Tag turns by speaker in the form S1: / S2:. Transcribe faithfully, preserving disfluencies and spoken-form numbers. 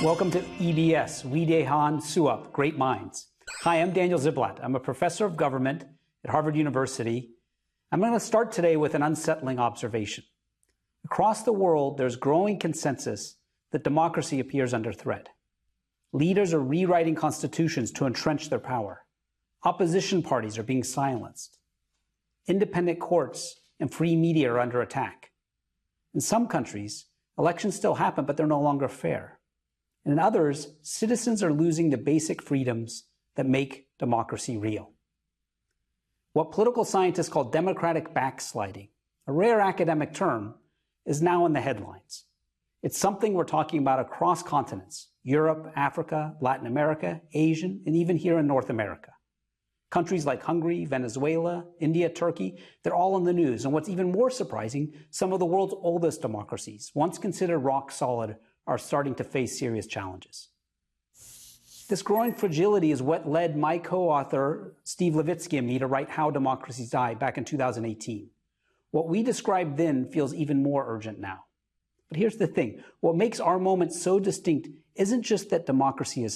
S1: Welcome to E B S, Widehan Suap, Great Minds. Hi, I'm Daniel Ziblatt. I'm a professor of government at Harvard University. I'm going to start today with an unsettling observation. Across the world, there's growing consensus that democracy appears under threat. Leaders are rewriting constitutions to entrench their power. Opposition parties are being silenced. Independent courts and free media are under attack. In some countries, elections still happen, but they're no longer fair. And in others, citizens are losing the basic freedoms that make democracy real. What political scientists call democratic backsliding, a rare academic term, is now in the headlines. It's something we're talking about across continents: Europe, Africa, Latin America, Asian, and even here in North America. Countries like Hungary, Venezuela, India, Turkey, they're all in the news. And what's even more surprising, some of the world's oldest democracies, once considered rock solid, are starting to face serious challenges. This growing fragility is what led my co-author, Steve Levitsky, and me to write How Democracies Die back in two thousand eighteen. What we described then feels even more urgent now. But here's the thing. What makes our moment so distinct isn't just that democracy is